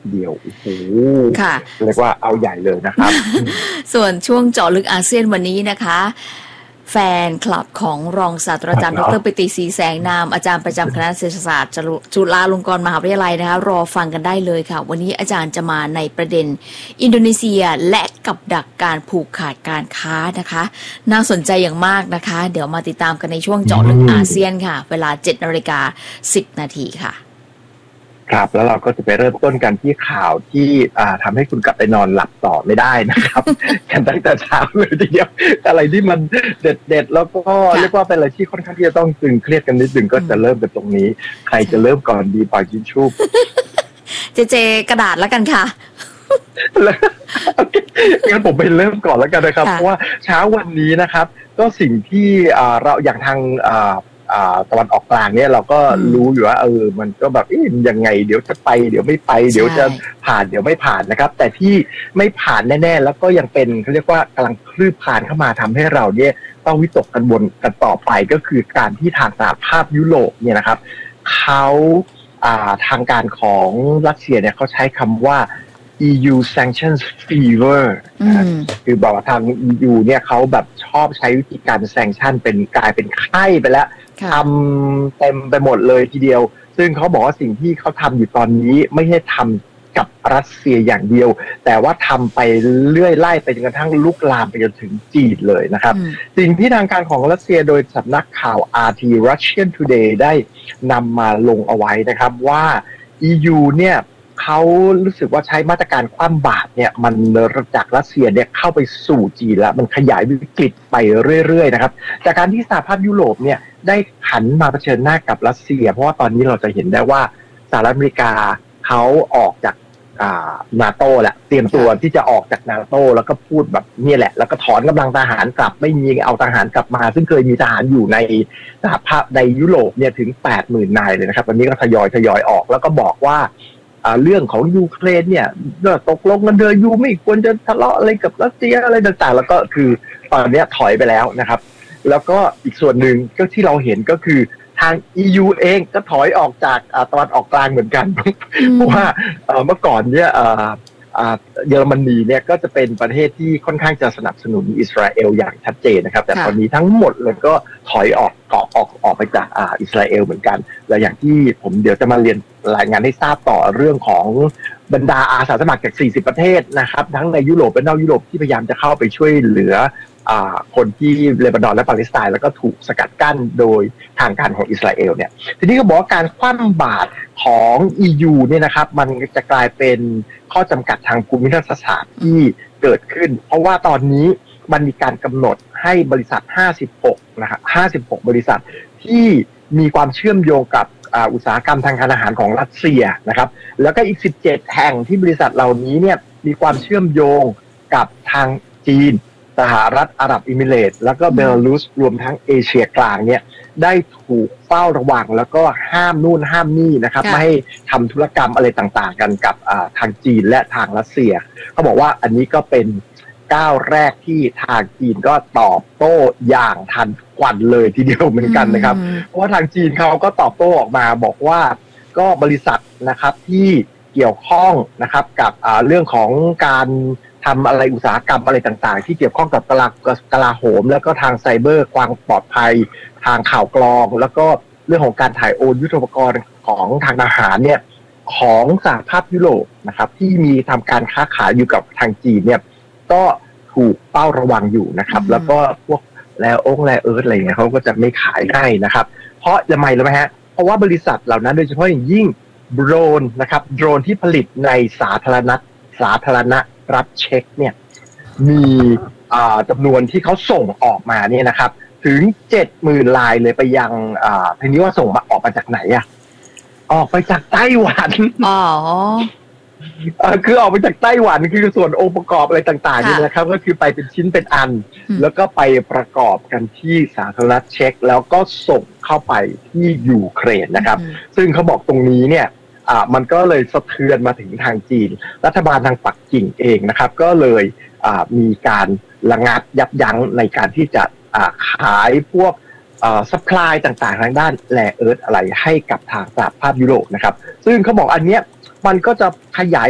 ทีเดียวโอ้โหค่ะเรียกว่าเอาใหญ่เลยนะครับส่วนช่วงเจาะลึกอาเซียนวันนี้นะคะแฟนคลับของรองศาสตราจารย์ดร.ปิติศรีแสงนามอาจารย์ประจำคณะเศรษฐศาสตร์จุฬาลงกรณ์มหาวิทยาลัยนะคะรอฟังกันได้เลยค่ะวันนี้อาจารย์จะมาในประเด็นอินโดนีเซียและกับดักการผูกขาดการค้านะคะน่าสนใจอย่างมากนะคะเดี๋ยวมาติดตามกันในช่วงเจาะลึกอาเซียนค่ะเวลา 7:10 นาทีค่ะครับแล้วเราก็จะไปเริ่มต้นกันที่ข่าวที่ทำให้คุณกลับไปนอนหลับต่อไม่ได้นะครับ กันตั้งแต่เช้าเลยทีเดียวอะไรที่มันเด็ดๆแล้วก็เรียกว่าเป็นอะไรที่ค่อนข้างที่จะต้องตึงเครียดกันนิดนึงก็จะเริ่มกันตรงนี้ใครจะเริ่มก่อนดีปล่อยยินชูบเจกระดาษแล้วกันค่ะงั้นผมไปเริ่มก่อนแล้วกันนะครับเพราะว่าเช้าวันนี้นะครับก็สิ่งที่เราอย่างทางตะวันออกกลางเนี่ยเราก็รู้อยู่ว่ามันก็แบบยังไงเดี๋ยวจะไปเดี๋ยวไม่ไปเดี๋ยวจะผ่านเดี๋ยวไม่ผ่านนะครับแต่ที่ไม่ผ่านแน่ๆแล้วก็ยังเป็นเขาเรียกว่ากำลังคลืบคลานเข้ามาทำให้เราเนี่ยต้องวิตกกังวลกันต่อไปก็คือการที่ทางสหภาพยุโรปเนี่ยนะครับเขาทางการของรัสเซียเนี่ยเขาใช้คำว่า EU sanctions fever คือบอกว่าทาง EU เนี่ยเขาแบบชอบใช้วิธีการ sanction เป็นกลายเป็นไข้ไปแล้วทำเต็มไปหมดเลยทีเดียวซึ่งเขาบอกว่าสิ่งที่เขาทำอยู่ตอนนี้ไม่ใช่ทำกับรัสเซียอย่างเดียวแต่ว่าทำไปเรื่อยไล่ไปจนกระทั่งลุกลามไปจนถึงจีนเลยนะครับสิ่งที่ทางการของรัสเซียโดยสำนักข่าว RT Russian Today ได้นำมาลงเอาไว้นะครับว่า EU เนี่ยเขารู้สึกว่าใช้มาตรการคว่ำบาตรเนี่ยมันจากรัสเซียเนี่ยเข้าไปสู่จีนแล้วมันขยายวิกฤตไปเรื่อยๆนะครับจากการที่สหภาพยุโรปเนี่ยได้หันมาเผชิญหน้ากับรัสเซียเพราะว่าตอนนี้เราจะเห็นได้ว่าสหรัฐอเมริกาเขาออกจากนาโต้แหละเตรียมตัวที่จะออกจากนาโต้แล้วก็พูดแบบนี่แหละแล้วก็ถอนกำลังทหารกลับไม่มีเอาทหารกลับมาซึ่งเคยมีทหารอยู่ในสหภาพในยุโรปเนี่ยถึง 80,000 นายเลยนะครับวันนี้ก็ทยอยออกแล้วก็บอกว่าเรื่องของยูเครนเนี่ยตกลงกันเธอยูไม่ควรจะทะเลาะอะไรกับรัสเซียอะไรต่างๆแล้วก็คือตอนนี้ถอยไปแล้วนะครับแล้วก็อีกส่วนหนึ่งก็ที่เราเห็นก็คือทาง EU เองก็ถอยออกจากตะวันออกกลางเหมือนกันเพราะว่าเมื่อก่อนเนี่ยเยอรมนีเนี่ยก็จะเป็นประเทศที่ค่อนข้างจะสนับสนุนอิสราเอลอย่างชัดเจนนะครับแต่ตอนนี้ทั้งหมดเลยก็ถอยออกไปจากอิสราเอลเหมือนกันและอย่างที่ผมเดี๋ยวจะมาเรียนรายงานให้ทราบต่อเรื่องของบรรดาอาสาสมัครจาก40ประเทศนะครับทั้งในยุโรปและนอกยุโรปที่พยายามจะเข้าไปช่วยเหลือคนที่เลบานอนและปาเลสไตน์แล้วก็ถูกสกัดกั้นโดยทางการของอิสราเอลเนี่ยทีนี้ก็บอกว่าการคว่ำบาตรของ EU เนี่ยนะครับมันจะกลายเป็นข้อจำกัดทางภูมิรัฐศาสตร์ที่เกิดขึ้นเพราะว่าตอนนี้มันมีการกำหนดให้บริษัท56นะครับ56บริษัทที่มีความเชื่อมโยงกับอุตสาหกรรมทางการอาหารของรัสเซียนะครับแล้วก็อีก17แห่งที่บริษัทเหล่านี้เนี่ยมีความเชื่อมโยงกับทางจีนสหรัฐอาหรับเอมิเรตส์แล้วก็เบลารุสรวมทั้งเอเชียกลางเนี่ยได้ถูกเฝ้าระวังแล้วก็ห้ามนู่นห้ามนี่นะครับไม่ให้ทำธุรกรรมอะไรต่างๆกันกับทางจีนและทางรัสเซียเขาบอกว่าอันนี้ก็เป็นก้าวแรกที่ทางจีนก็ตอบโต้อย่างทันควันเลยทีเดียวเหมือนกันนะครับเพราะว่าทางจีนเขาก็ตอบโต้ออกมาบอกว่าก็บริษัทนะครับที่เกี่ยวข้องนะครับกับเรื่องของการทำอะไรอุตสาหกรรมอะไรต่างๆที่เกี่ยวข้องกับกลาโหมแล้วก็ทางไซเบอร์ความปลอดภัยทางข่าวกรองแล้วก็เรื่องของการถ่ายโอนยุทโธปกรณ์ของทางทหารเนี่ยของสหภาพยุโรปนะครับที่มีทำการค้าขายอยู่กับทางจีนเนี่ยก็ถูกเฝ้าระวังอยู่นะครับแล้วก็พวกแลเอิร์ธอะไรเงี้ยเขาก็จะไม่ขายให้นะครับเพราะทำไมรู้ไหมฮะเพราะว่าบริษัทเหล่านั้นโดยเฉพาะอย่างยิ่งโดรนนะครับโดรนที่ผลิตในสาธารณรัฐเช็กเนี่ยมีจำนวนที่เขาส่งออกมาเนี่ยนะครับถึง 70,000 ลายเลยไปยังทีนี้ว่าส่งมาออกมาจากไหนอะออกไปจากไต้หวันคือออกไปจากไต้หวันคือส่วนองค์ประกอบอะไรต่างๆนี่นะครับก็คือไปเป็นชิ้นเป็นอันแล้วก็ไปประกอบกันที่สาธารณรัฐเช็กแล้วก็ส่งเข้าไปที่ยูเครนนะครับซึ่งเขาบอกตรงนี้เนี่ยมันก็เลยสะเทือนมาถึงทางจีนรัฐบาลทางปักกิ่งเองนะครับก็เลยมีการระงับยับยั้งในการที่จะขายพวกซัพพลายต่างๆทางด้านแร่เอิร์ธอะไรให้กับทางสหภาพยุโรปนะครับซึ่งเขาบอกอันเนี้ยมันก็จะขยาย